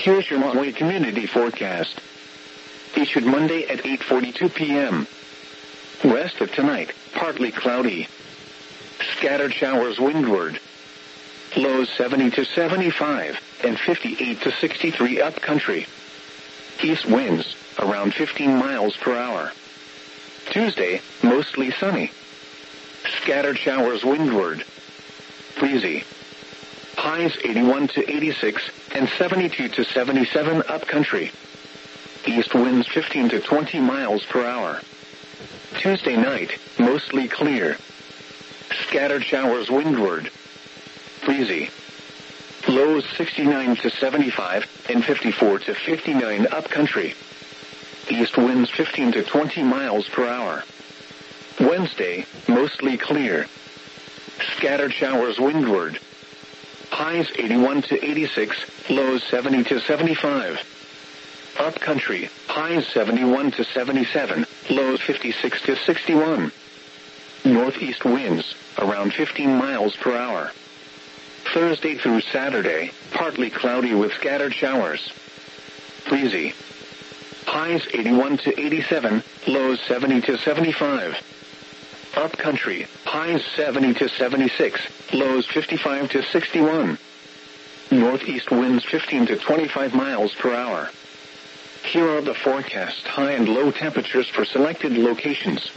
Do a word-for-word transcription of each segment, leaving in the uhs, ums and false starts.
Here's your Monterey Community Forecast. Issued Monday at eight forty-two p.m. West of tonight, partly cloudy. Scattered showers windward. Lows seventy to seventy-five and fifty-eight to sixty-three upcountry. East winds around fifteen miles per hour. Tuesday, mostly sunny. Scattered showers windward. Breezy. Highs eighty-one to eighty-six and seventy-two to seventy-seven upcountry. East winds fifteen to twenty miles per hour. Tuesday night, mostly clear. Scattered showers windward. Breezy. Lows sixty-nine to seventy-five and fifty-four to fifty-nine upcountry. East winds fifteen to twenty miles per hour. Wednesday, mostly clear. Scattered showers windward. Highs eighty-one to eighty-six, lows seventy to seventy-five. Upcountry, highs seventy-one to seventy-seven, lows fifty-six to sixty-one. Northeast winds, around fifteen miles per hour. Thursday through Saturday, partly cloudy with scattered showers. Breezy. Highs eighty-one to eighty-seven, lows seventy to seventy-five. Upcountry, highs seventy to seventy-six, lows fifty-five to sixty-one. Northeast winds fifteen to twenty-five miles per hour. Here are the forecast high and low temperatures for selected locations.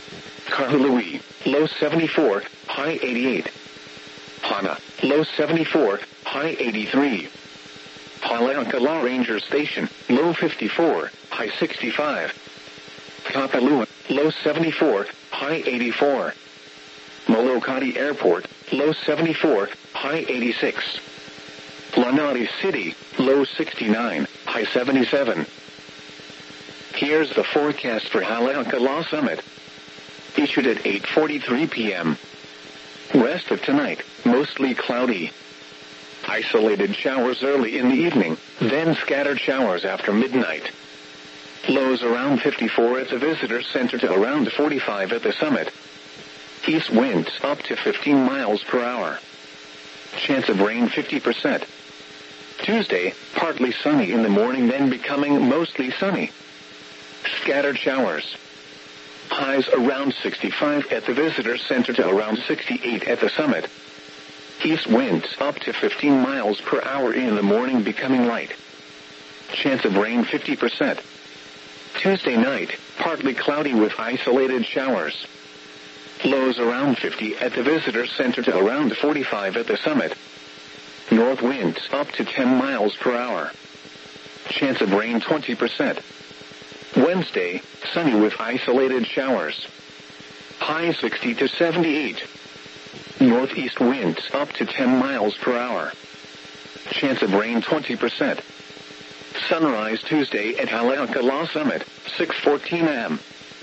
Kahului, low seventy-four, high eighty-eight. Hana, low seventy-four, high eighty-three. Haleakala Ranger Station, low fifty-four, high sixty-five. Kapalua, low seventy-four, high eighty-four. Molokati Airport, low seventy-four, high eighty-six. Lanai City, low sixty-nine, high seventy-seven. Here's the forecast for Haleakala Summit. Issued at eight forty-three p.m. Rest of tonight, mostly cloudy. Isolated showers early in the evening, then scattered showers after midnight. Lows around fifty-four at the Visitor Center to around forty-five at the summit. East winds up to fifteen miles per hour. Chance of rain fifty percent. Tuesday, partly sunny in the morning, then becoming mostly sunny. Scattered showers. Highs around sixty-five at the Visitor Center to around sixty-eight at the summit. East winds up to fifteen miles per hour in the morning, becoming light. Chance of rain fifty percent. Tuesday night, partly cloudy with isolated showers. Lows around fifty at the Visitor Center to around forty-five at the summit. North winds up to ten miles per hour. Chance of rain twenty percent. Wednesday, sunny with isolated showers. High sixty to seventy-eight. Northeast winds up to ten miles per hour. Chance of rain twenty percent. Sunrise Tuesday at Haleakala Summit, six fourteen a.m.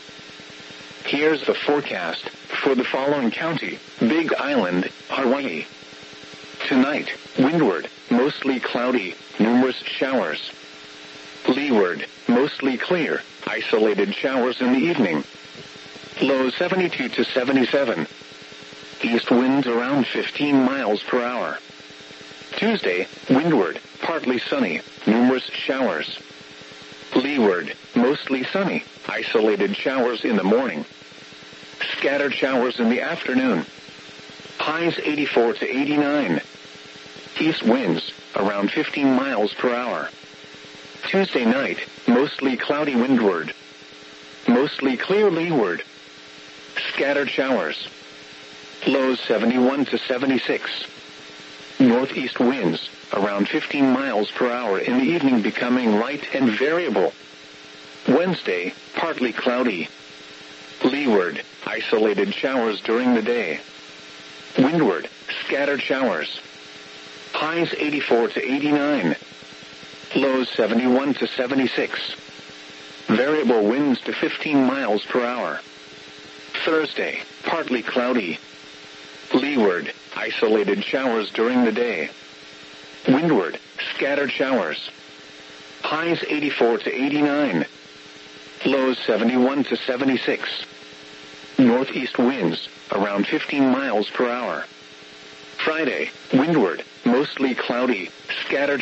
Here's the forecast for the following county: Big Island, Hawaii. Tonight, windward, mostly cloudy, numerous showers. Leeward, mostly clear, isolated showers in the evening. Low seventy-two to seventy-seven. East winds around fifteen miles per hour. Tuesday, windward, partly sunny, numerous showers. Leeward, mostly sunny, isolated showers in the morning. Scattered showers in the afternoon. Highs eighty-four to eighty-nine. East winds around fifteen miles per hour. Tuesday night, mostly cloudy windward. Mostly clear leeward. Scattered showers. Lows seventy-one to seventy-six. Northeast winds around fifteen miles per hour in the evening, becoming light and variable. Wednesday, partly cloudy. Leeward, isolated showers during the day. Windward, scattered showers. Highs eighty-four to eighty-nine. Lows seventy-one to seventy-six. Variable winds to fifteen miles per hour. Thursday, partly cloudy. Leeward, isolated showers during the day. Windward, scattered showers. Highs eighty-four to eighty-nine. Lows seventy-one to seventy-six. Northeast winds around fifteen miles per hour. Friday, windward, mostly cloudy, scattered